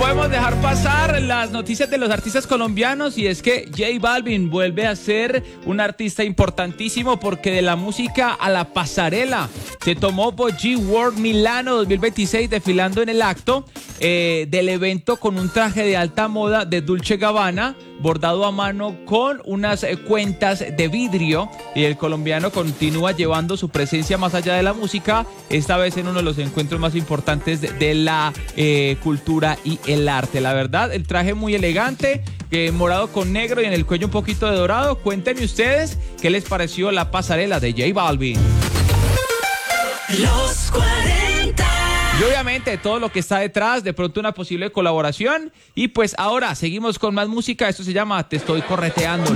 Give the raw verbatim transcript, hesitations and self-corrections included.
podemos dejar pasar las noticias de los artistas colombianos, y es que J Balvin vuelve a ser un artista importantísimo, porque de la música a la pasarela se tomó G World Milano dos mil veintiséis, desfilando en el acto eh, del evento con un traje de alta moda de Dolce and Gabbana, bordado a mano con unas eh, cuentas de vidrio, y el colombiano continúa llevando su presencia más allá de la música, esta vez en uno de los encuentros más importantes de, de la eh, cultura y el arte. La verdad, el traje muy elegante, eh, morado con negro y en el cuello un poquito de dorado. Cuéntenme ustedes qué les pareció la pasarela de J Balvin. Los cuarenta. Y obviamente todo lo que está detrás, de pronto una posible colaboración. Y pues ahora seguimos con más música. Esto se llama Te Estoy Correteando.